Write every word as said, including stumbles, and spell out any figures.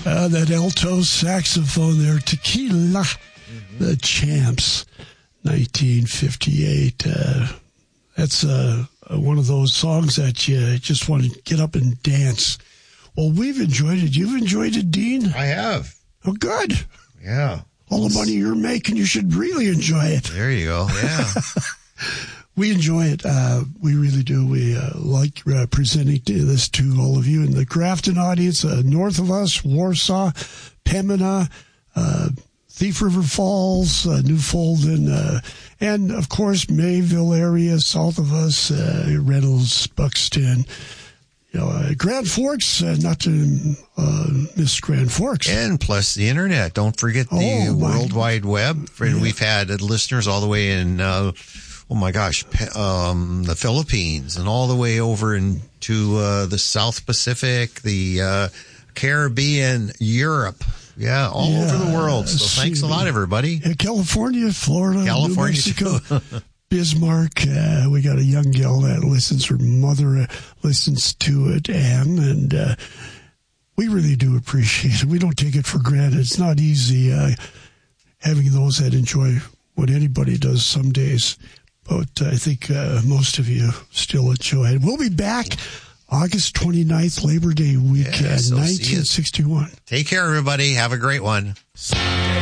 Uh, that alto saxophone there, Tequila, mm-hmm. The Champs, nineteen fifty-eight. Uh, that's uh, one of those songs that you just want to get up and dance. Well, we've enjoyed it. You've enjoyed it, Dean? I have. Oh, good. Yeah. All the money you're making, you should really enjoy it. There you go. Yeah. We enjoy it. Uh, we really do. We uh, like uh, presenting this to all of you in the Grafton audience, uh, north of us, Warsaw, Pembina, uh, Thief River Falls, uh, Newfoundland, uh, and, of course, Mayville area, south of us, uh, Reynolds, Buxton, you know, uh, Grand Forks, uh, not to uh, miss Grand Forks. And plus the internet. Don't forget the oh, World Wide Web. And yeah. We've had listeners all the way in... Uh, Oh my gosh, um, the Philippines and all the way over into uh, the South Pacific, the uh, Caribbean, Europe. Yeah, all yeah, over the world. So see, thanks a lot, everybody. Yeah, California, Florida, California, New Mexico, Bismarck. Uh, we got a young gal that listens. Her mother uh, listens to it, Anne, and uh, we really do appreciate it. We don't take it for granted. It's not easy uh, having those that enjoy what anybody does some days. But I think uh, most of you still enjoy it. We'll be back August twenty-ninth, Labor Day weekend, yeah, so nineteen sixty-one. Take care, everybody. Have a great one.